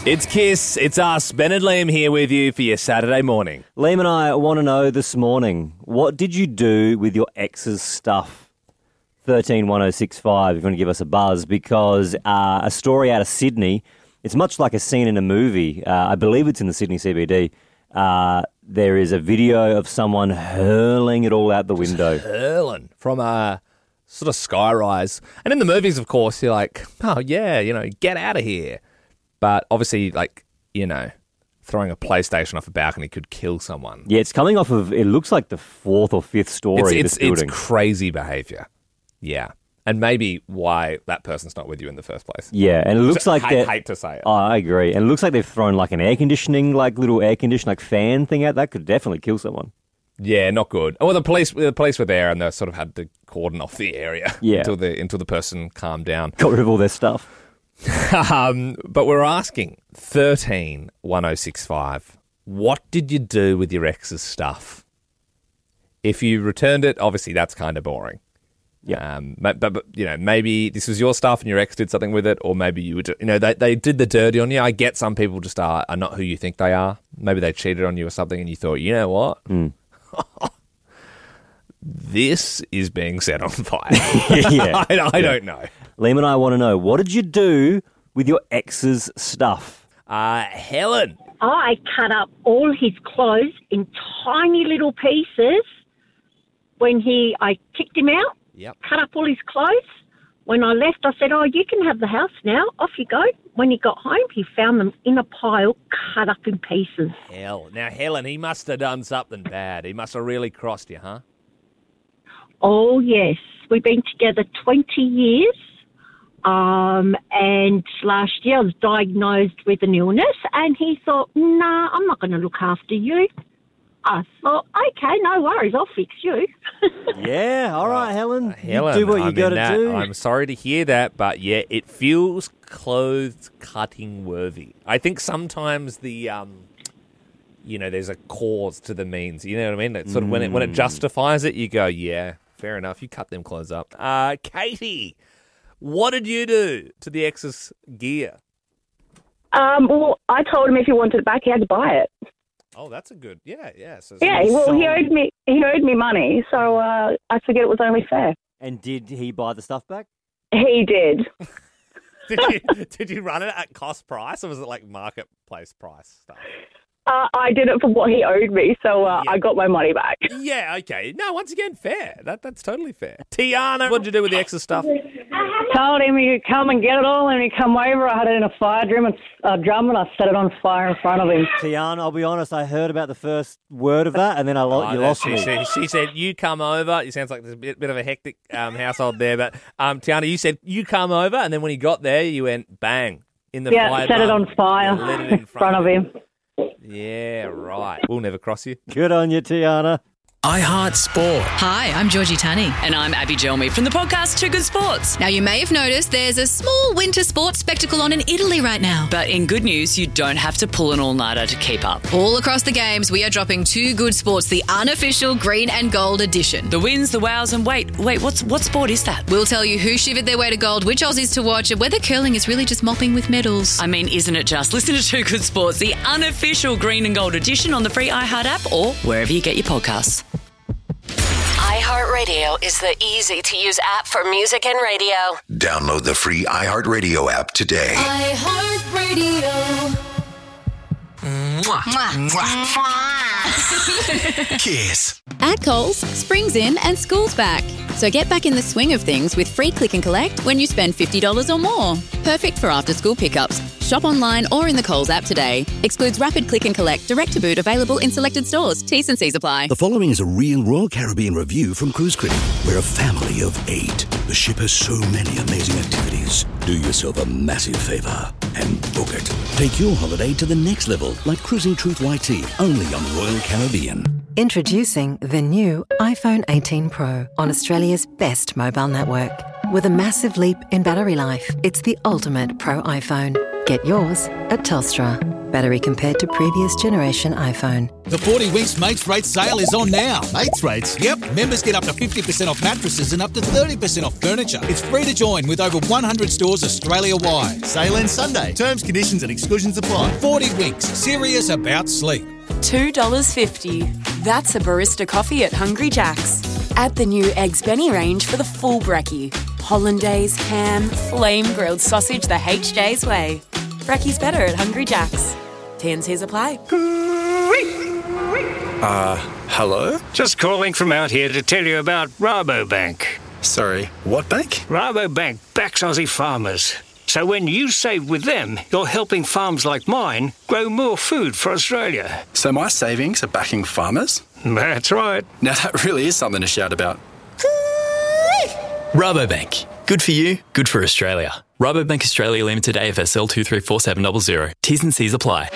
It's Kiss, it's us, Ben and Liam here with you for your Saturday morning. Liam and I want to know this morning, what did you do with your ex's stuff? 131065, if you want to give us a buzz, because a story out of Sydney, it's much like a scene in a movie. I believe it's in the Sydney CBD. There is a video of someone hurling it all out the window. Hurling from a sort of skyrise. And in the movies, of course, you're like, oh yeah, get out of here. But obviously, throwing a PlayStation off a balcony could kill someone. Yeah, it's coming off of, it looks like the fourth or fifth story of this building. It's crazy behaviour. Yeah. And maybe why that person's not with you in the first place. Yeah, and it looks like I hate to say it. Oh, I agree. And it looks like they've thrown like an air conditioning, little air conditioning, fan thing out. That could definitely kill someone. Yeah, not good. Well, the police were there and they sort of had to cordon off the area until the person calmed down. Got rid of all their stuff. But we're asking 131065, what did you do with your ex's stuff? If you returned it, obviously that's kind of boring. Yeah. But maybe this was your stuff and your ex did something with it, or maybe you would, they did the dirty on you. I get some people just are not who you think they are. Maybe they cheated on you or something, and you thought, you know what? This is being set on fire. Yeah. I don't know. Liam and I want to know, what did you do with your ex's stuff? Helen. I cut up all his clothes in tiny little pieces when I kicked him out. Yep. Cut up all his clothes. When I left, I said, you can have the house now. Off you go. When he got home, he found them in a pile, cut up in pieces. Hell. Now, Helen, he must have done something bad. He must have really crossed you, huh? Oh, yes. We've been together 20 years. And last year I was diagnosed with an illness, and he thought, nah, I'm not going to look after you. I thought, okay, no worries, I'll fix you. Yeah, all right, Helen. Helen, you do what you got to do. I'm sorry to hear that, but yeah, it feels clothes cutting worthy. I think sometimes the, there's a cause to the means. You know what I mean? It's sort of when it justifies it, you go, yeah, fair enough. You cut them clothes up. Katie, what did you do to the ex's gear? Well, I told him if he wanted it back, he had to buy it. Oh, that's a good, yeah. So Yeah, well, he owed me money, so I figured it was only fair. And did he buy the stuff back? He did. Did you run it at cost price, or was it like marketplace price stuff? I did it for what he owed me, so I got my money back. Yeah, okay. No, once again, fair. That's totally fair. Tiana, what did you do with the extra stuff? Told him he'd come and get it all, and he'd come over. I had it in a fire drum and I set it on fire in front of him. Tiana, I'll be honest, I heard about the first word of that, and then you lost me. She said, you come over. It sounds like there's a bit of a hectic household there, but Tiana, you said, you come over, and then when you got there, you went, bang, in the fire. Yeah, set it on fire lit it in front of him. Yeah, right. We'll never cross you. Good on you, Tiana. iHeart Sport. Hi, I'm Georgie Tunny. And I'm Abby Gelmy from the podcast Too Good Sports. Now, you may have noticed there's a small winter sports spectacle on in Italy right now. But in good news, you don't have to pull an all-nighter to keep up. All across the games, we are dropping Too Good Sports, the unofficial green and gold edition. The wins, the wows, and wait, what sport is that? We'll tell you who shivered their way to gold, which Aussies to watch, and whether curling is really just mopping with medals. I mean, isn't it just? Listen to Too Good Sports, the unofficial green and gold edition on the free iHeart app or wherever you get your podcasts. iHeartRadio is the easy-to-use app for music and radio. Download the free iHeartRadio app today. iHeartRadio. Kiss. At Coles, spring's in and school's back. So get back in the swing of things with free click and collect when you spend $50 or more. Perfect for after-school pickups. Shop online or in the Coles app today. Excludes rapid click and collect, direct to boot, available in selected stores. T's and C's apply. The following is a real Royal Caribbean review from Cruise Critic. We're a family of 8. The ship has so many amazing activities. Do yourself a massive favour and book it. Take your holiday to the next level, like Cruising Truth YT, only on Royal Caribbean. Introducing the new iPhone 18 Pro on Australia's best mobile network. With a massive leap in battery life, it's the ultimate Pro iPhone. Get yours at Telstra. battery compared to previous generation iPhone. The 40 Winks Mates Rate sale is on now. Mates Rates? Yep. Members get up to 50% off mattresses and up to 30% off furniture. It's free to join with over 100 stores Australia-wide. Sale ends Sunday. Terms, conditions and exclusions apply. 40 Winks. Serious about sleep. $2.50. That's a barista coffee at Hungry Jack's. Add the new Eggs Benny range for the full brekkie. Hollandaise, ham, flame-grilled sausage the HJ's way. Brekkie's better at Hungry Jack's. T&Cs apply. Hello? Just calling from out here to tell you about Rabobank. Sorry, what bank? Rabobank backs Aussie farmers. So when you save with them, you're helping farms like mine grow more food for Australia. So my savings are backing farmers? That's right. Now that really is something to shout about. Rabobank. Good for you, good for Australia. Rabobank Australia Limited AFSL 234700. T's and C's apply.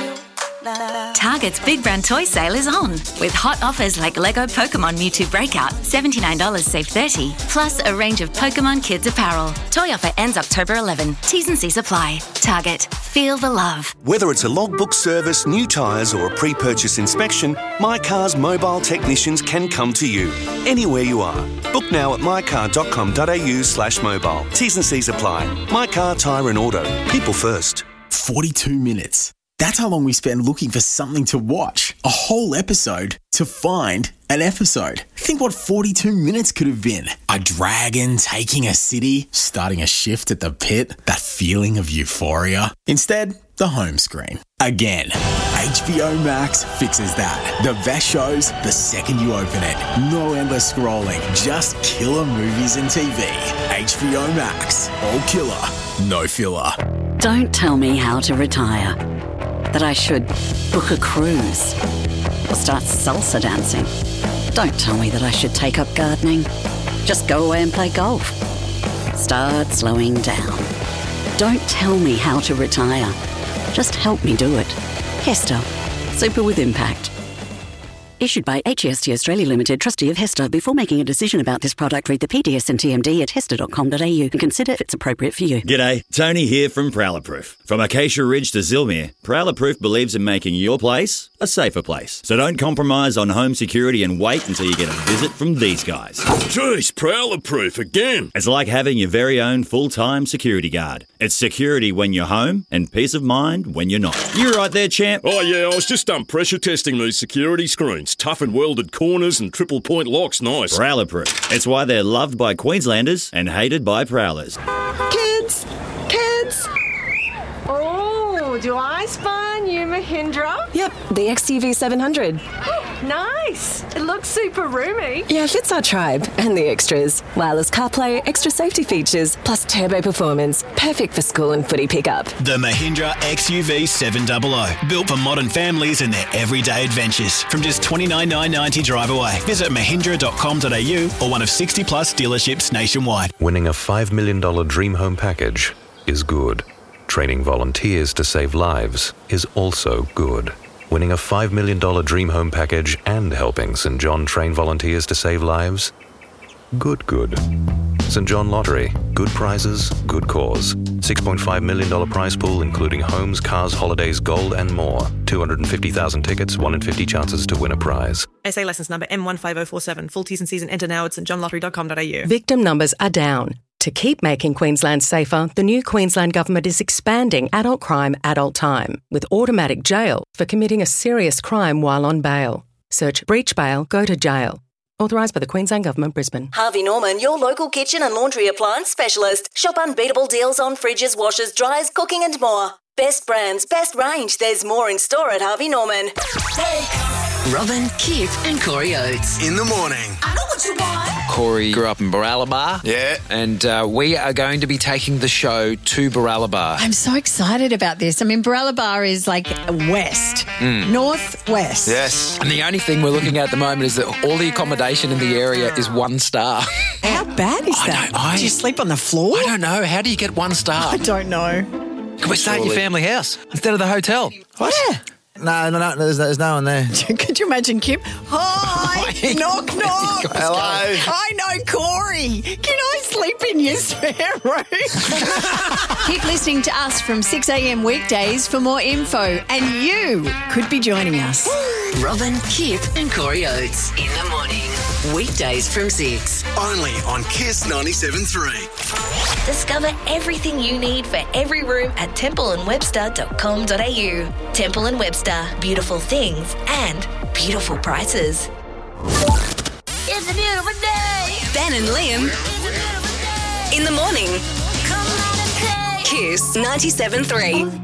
Target's Big Brand Toy Sale is on, with hot offers like Lego Pokemon Mewtwo Breakout, $79 save $30, plus a range of Pokemon Kids apparel. Toy offer ends October 11. T's and C's apply. Target. Feel the love. Whether it's a logbook service, new tyres or a pre-purchase inspection, My Car's mobile technicians can come to you, anywhere you are. Book now at mycar.com.au/mobile. T's and C's apply. My Car, Tyre and Auto. People first. 42 minutes. That's how long we spend looking for something to watch. A whole episode to find an episode. Think what 42 minutes could have been. A dragon taking a city, starting a shift at the pit, that feeling of euphoria. Instead, the home screen. Again, HBO Max fixes that. The best shows the second you open it. No endless scrolling, just killer movies and TV. HBO Max. All killer, no filler. Don't tell me how to retire. That I should book a cruise or start salsa dancing. Don't tell me that I should take up gardening. Just go away and play golf. Start slowing down. Don't tell me how to retire. Just help me do it. Hester. Super with impact. Issued by HEST Australia Limited, trustee of Hester. Before making a decision about this product, read the PDS and TMD at hester.com.au and consider if it's appropriate for you. G'day, Tony here from Prowler Proof. From Acacia Ridge to Zilmere, Prowler Proof believes in making your place a safer place. So don't compromise on home security and wait until you get a visit from these guys. Jeez, Prowler Proof again. It's like having your very own full-time security guard. It's security when you're home and peace of mind when you're not. You right there, champ? Oh yeah, I was just pressure testing these security screens. Tough and welded corners and triple point locks, nice. Prowler Proof. It's why they're loved by Queenslanders and hated by Prowlers. Kids! Oh, do I spy a new Mahindra? Yep, the XUV 700. Nice! It looks super roomy. Yeah, fits our tribe and the extras. Wireless CarPlay, extra safety features, plus turbo performance. Perfect for school and footy pickup. The Mahindra XUV 700. Built for modern families and their everyday adventures. From just $29,990 drive away. Visit mahindra.com.au or one of 60 plus dealerships nationwide. Winning a $5 million dream home package is good. Training volunteers to save lives is also good. Winning a $5 million dream home package and helping St. John train volunteers to save lives? Good. St. John Lottery. Good prizes, good cause. $6.5 million prize pool including homes, cars, holidays, gold and more. 250,000 tickets, 1 in 50 chances to win a prize. SA licence number M15047. Full T's and C's and enter now at stjohnlottery.com.au. Victim numbers are down. To keep making Queensland safer, the new Queensland Government is expanding adult crime, adult time, with automatic jail for committing a serious crime while on bail. Search breach bail, go to jail. Authorised by the Queensland Government, Brisbane. Harvey Norman, your local kitchen and laundry appliance specialist. Shop unbeatable deals on fridges, washers, dryers, cooking and more. Best brands, best range. There's more in store at Harvey Norman. Robin, Kip and Corey Oates. In the morning. I know what you want. Corey grew up in Baralaba. Yeah. And we are going to be taking the show to Baralaba. I'm so excited about this. I mean, Baralaba is like west, northwest. Yes. And the only thing we're looking at the moment is that all the accommodation in the area is 1 star. How bad is that? Do you sleep on the floor? I don't know. How do you get 1 star? I don't know. Can we stay at your family house instead of the hotel? What? Yeah. No, there's no one there. Could you imagine Kim? Hi, knock. Hello. I know Corey. Can I sleep in your spare room? Keep listening to us from 6 a.m. weekdays for more info, and you could be joining us. Robin, Kip and Corey Oates in the morning. Weekdays from 6. Only on Kiss 97.3. Discover everything you need for every room at templeandwebster.com.au. Temple & Webster. Beautiful things and beautiful prices. It's a beautiful day. Ben and Liam in the morning. Kiss 97.3.